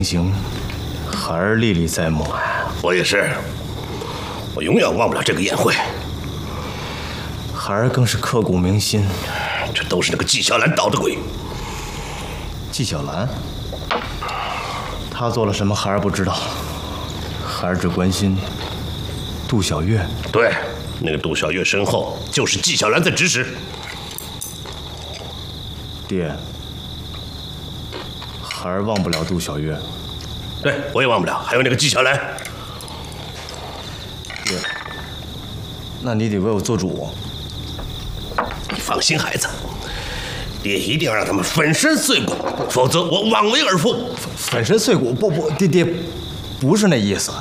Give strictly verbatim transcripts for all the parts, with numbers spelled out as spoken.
行，孩儿历历在目。 我也是，我永远忘不了这个宴会。 孩儿更是刻骨铭心。 这都是那个纪晓岚捣的鬼。 纪晓岚，他做了什么，孩儿不知道。孩儿只关心杜小月。 对，那个杜小月身后就是纪晓岚在指使。 爹，孩儿忘不了杜小月。 对，我也忘不了，还有那个纪晓岚。 爹，那你得为我做主。 你放心，孩子，爹一定要让他们粉身碎骨，否则我枉为儿父。 粉身碎骨？不不，爹爹，不是那意思。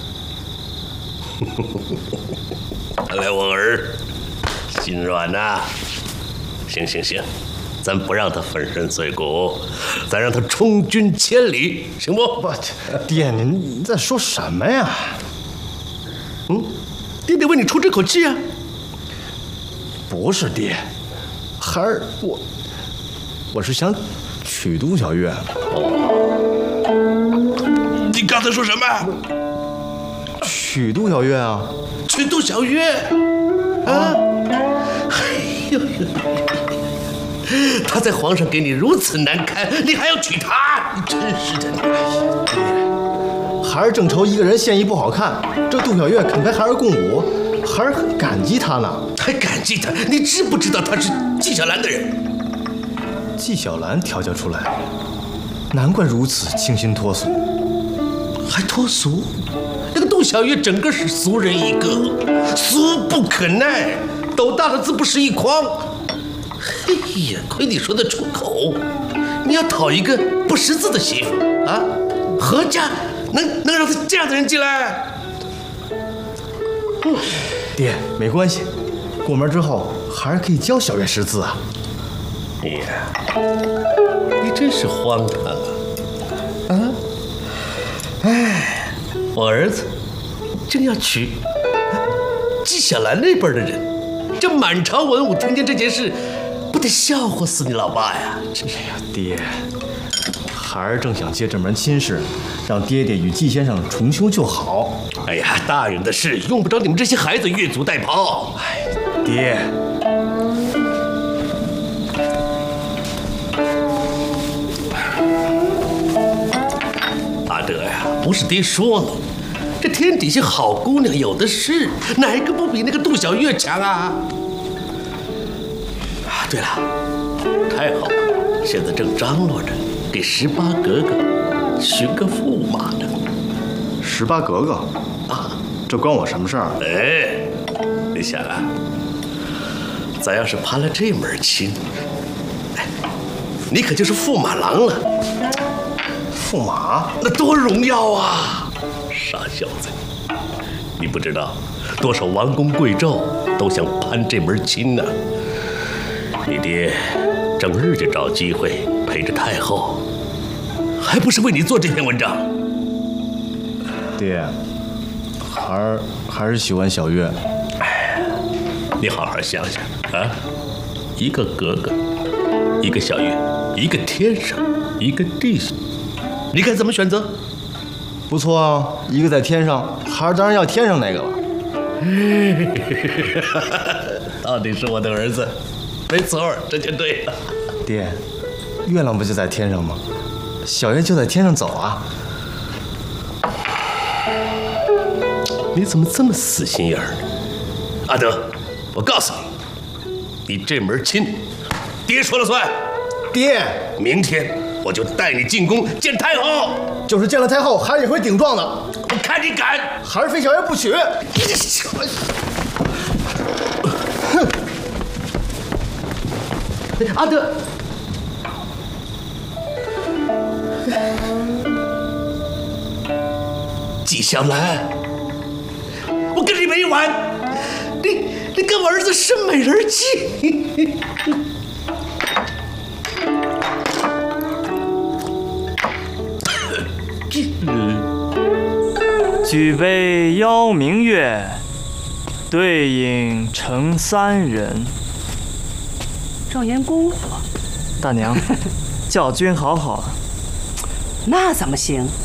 看来我儿心软呐、啊。行行行，咱不让他粉身碎骨，咱让他充军千里，行不？ 不，爹，您在说什么呀？ 嗯，爹得为你出这口气啊。 不是爹，孩儿，我我是想娶杜小月。 哦，你刚才说什么？ 娶杜小月啊？ 娶杜小月？啊？哎呦呦！他在皇上给你如此难堪，你还要娶她？你真是的！ 爹，孩儿正愁一个人献艺不好看，这杜小月肯陪孩儿共舞，孩儿很感激她呢。 还感激他？你知不知道他是纪晓岚的人？ 纪晓岚调教出来，难怪如此清新脱俗。 还脱俗？那个杜小月整个是俗人一个，俗不可耐，斗大的字不识一筐。嘿呀，亏你说得出口！你要讨一个不识字的媳妇啊？何家能能让他这样的人进来？ 嗯，爹，没关系，过门之后孩儿可以教小月识字啊。 哎呀，你真是荒唐啊！啊，哎，我儿子正要娶纪晓岚那辈的人，这满朝文武听见这件事，不得笑话死你老爸呀！真是呀， 爹，孩儿正想接这门亲事，让爹爹与纪先生重修旧好。 哎呀，大人的事用不着你们这些孩子越俎代庖。 哎，爹。 阿德呀，不是爹说你，这天底下好姑娘有的是，哪个不比那个杜小月强啊？啊，对了，太后现在正张罗着给十八格格寻个驸马呢。 十八格格啊，这关我什么事儿？ 哎，你想啊，咱要是攀了这门亲，哎，你可就是驸马郎了。 驸马？ 那多荣耀啊！傻小子，你不知道，多少王公贵胄都想攀这门亲呢。你爹整日就找机会陪着太后，还不是为你做这篇文章？ 爹，孩儿还是喜欢小月。 你好好想想啊，一个格格，一个小月，一个天上，一个地下，你该怎么选择？ 不错啊，一个在天上，孩儿当然要天上那个了。 到底是我的儿子，没错，这就对了。 爹，月亮不就在天上吗？小月就在天上走啊。 你怎么这么死心眼儿呢？阿德，我告诉你，你这门亲，爹说了算。 爹， 明天我就带你进宫见太后。 就是见了太后，孩儿也会顶撞的。 我看你敢！ 孩儿非小月不娶。 哼！阿德，纪晓岚，我跟你没完！你你跟我儿子生美人计！ 举杯邀明月，对影成三人。 状元公主， 大娘，教君好好。 那怎么行？